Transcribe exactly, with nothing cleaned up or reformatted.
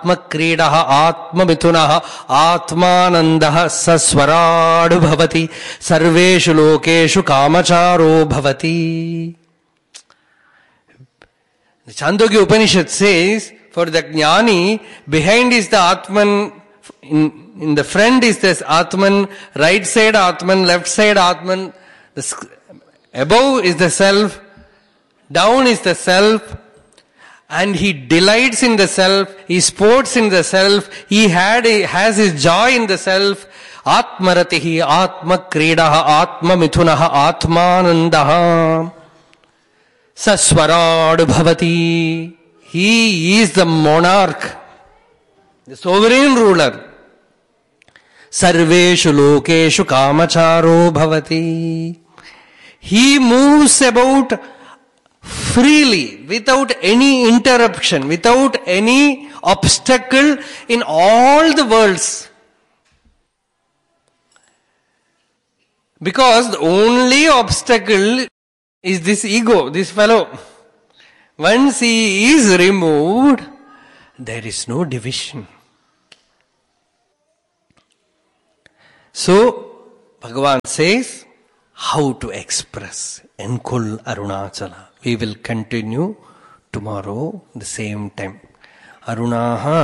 atma kridaha atma mitunaha atmanandaha saswaradu bhavati sarveshu lokeshu kamacharo bhavati. The Chandogya Upanishad says, for the Jnani, behind is the Atman, in, in the front is this Atman, right side Atman, left side Atman, the, above is the self, down is the self, and he delights in the self, he sports in the self, he had he has his joy in the self. Atmaratihi, Atma Kridaha, Atma Mithunaha, Atmanandaha. Saswarad Bhavati. He is the monarch, the sovereign ruler. Sarveshu Lokeshu Kamacharo Bhavati. He moves about freely, without any interruption, without any obstacle in all the worlds. Because the only obstacle is this ego, this fellow. Once he is removed, there is no division. So, Bhagavan says, how to express Enkul Arunachala. We will continue tomorrow, the same time. Arunaha